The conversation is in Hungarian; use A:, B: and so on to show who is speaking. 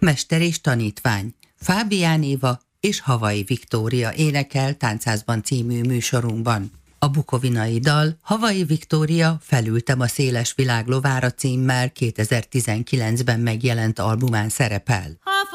A: Mester és tanítvány, Fábián Éva és Havai Viktória énekel Táncházban című műsorunkban. A bukovinai dal Havai Viktória Felültem a széles világ lovára címmel 2019-ben megjelent albumán szerepel.